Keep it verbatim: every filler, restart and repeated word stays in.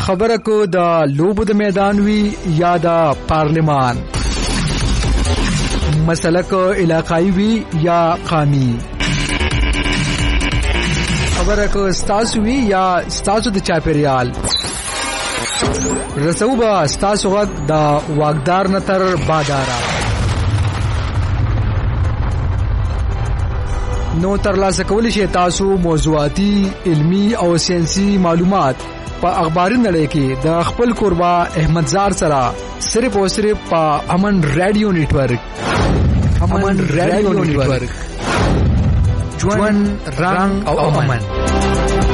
خبره کو د لوبو د میدان وی یا د پارلیمان، مسله کو علاقائی وی یا قومي، خبره کو ستاسو وی یا ستاسو د چاپیریال. رسو با ستاسو غږ د واګدار نتر بادارا. نو ترلاسه کولی شئ تاسو موضوعاتي، علمی او ساينسي معلومات په اخباري نړۍ کې د خپل قربا احمد زار سره صرف او صرف په امن رادیو نتورک. امن رادیو نتورک، ژوند رنگ او امن.